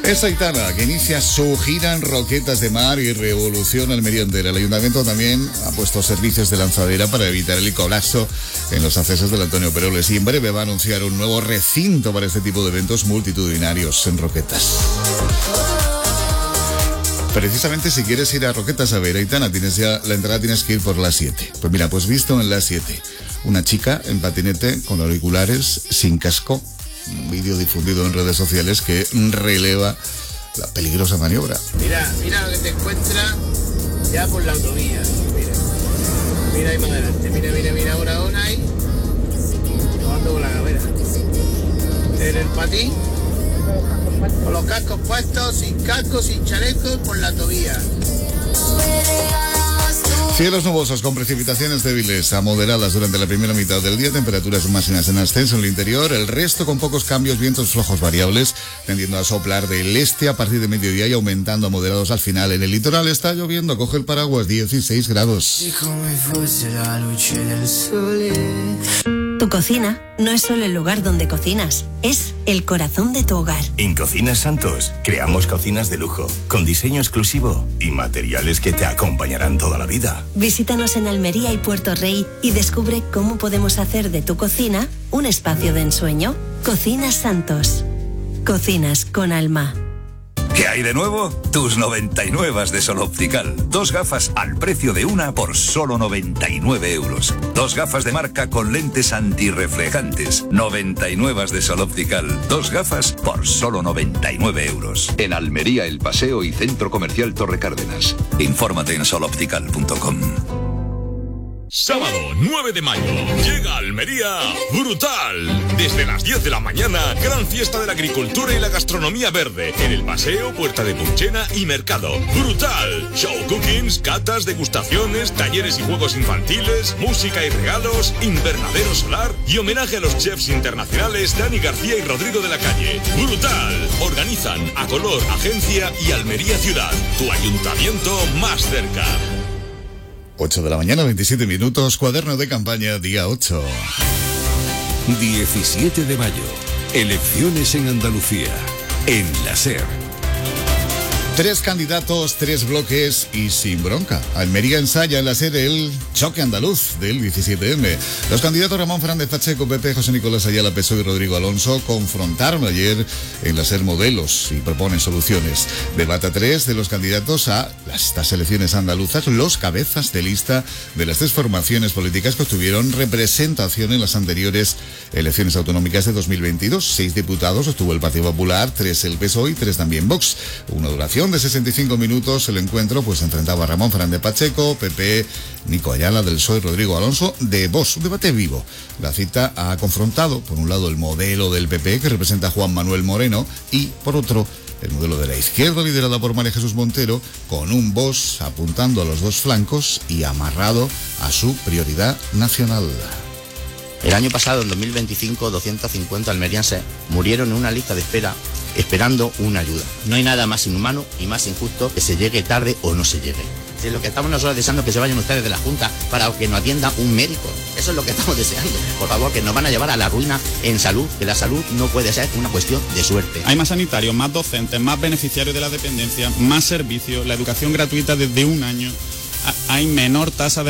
Es Aitana, que inicia su gira en Roquetas de Mar y revoluciona Almería entera. El ayuntamiento también ha puesto servicios de lanzadera para evitar el colapso en los accesos del Antonio Peroles, y en breve va a anunciar un nuevo recinto para este tipo de eventos multitudinarios en Roquetas. Precisamente si quieres ir a Roquetas a ver a Aitana, la entrada tienes que ir por la 7. Pues mira, pues visto en la 7, una chica en patinete con auriculares, sin casco. Un vídeo difundido en redes sociales que releva la peligrosa maniobra. Mira lo que te encuentras ya por la autovía. Mira ahí más adelante. Mira ahora ahí. Tomando con la cabeza. En el patín. Con los cascos puestos, sin casco, sin chaleco, por la autovía. Cielos nubosos con precipitaciones débiles a moderadas durante la primera mitad del día, temperaturas máximas en ascenso en el interior, el resto con pocos cambios, vientos flojos variables, tendiendo a soplar del este a partir de mediodía y aumentando a moderados al final. En el litoral está lloviendo, coge el paraguas, 16 grados. Tu cocina no es solo el lugar donde cocinas, es el corazón de tu hogar. En Cocinas Santos creamos cocinas de lujo, con diseño exclusivo y materiales que te acompañarán toda la vida. Visítanos en Almería y Puerto Rey y descubre cómo podemos hacer de tu cocina un espacio de ensueño. Cocinas Santos. Cocinas con alma. ¿Qué hay de nuevo? Tus 99 de Sol Optical. 2 gafas al precio de una por solo 99 euros. 2 gafas de marca con lentes antirreflejantes. 99 de Sol Optical. 2 gafas por solo 99 euros. En Almería, El Paseo y Centro Comercial Torre Cárdenas. Infórmate en soloptical.com. Sábado 9 de mayo, llega a Almería Brutal. Desde las 10 de la mañana, gran fiesta de la agricultura y la gastronomía verde. En el paseo, Puerta de Punchena y Mercado. Brutal. Show cookings, catas, degustaciones, talleres y juegos infantiles, música y regalos, invernadero solar y homenaje a los chefs internacionales Dani García y Rodrigo de la Calle. Brutal. Organizan Acolor, Agencia y Almería Ciudad. Tu ayuntamiento más cerca. 8 de la mañana, 27 minutos, cuaderno de campaña, día 8. 17 de mayo, elecciones en Andalucía, en la SER. 3 candidatos, 3 bloques y sin bronca. Almería ensaya en la SER el choque andaluz del 17M. Los candidatos Ramón Fernández Pacheco, PP, José Nicolás Ayala, PSOE y Rodrigo Alonso confrontaron ayer en la SER modelos y proponen soluciones. Debate a 3 de los candidatos a estas elecciones andaluzas, los cabezas de lista de las 3 formaciones políticas que obtuvieron representación en las anteriores elecciones autonómicas de 2022. 6 diputados obtuvo el Partido Popular, 3 el PSOE y 3 también Vox. Una duración de 65 minutos. El encuentro pues enfrentaba a Ramón Fernández Pacheco, PP, Nico Ayala del PSOE, Rodrigo Alonso de Vox. Un debate vivo. La cita ha confrontado, por un lado, el modelo del PP que representa a Juan Manuel Moreno y, por otro, el modelo de la izquierda liderada por María Jesús Montero, con un Vox apuntando a los 2 flancos y amarrado a su prioridad nacional. El año pasado, en 2025, 250 almerienses murieron en una lista de espera esperando una ayuda. No hay nada más inhumano y más injusto que se llegue tarde o no se llegue. Es lo que estamos nosotros deseando, que se vayan ustedes de la Junta para que nos atienda un médico. Eso es lo que estamos deseando. Por favor, que nos van a llevar a la ruina en salud, que la salud no puede ser una cuestión de suerte. Hay más sanitarios, más docentes, más beneficiarios de la dependencia, más servicios, la educación gratuita desde un año. Hay menor tasa de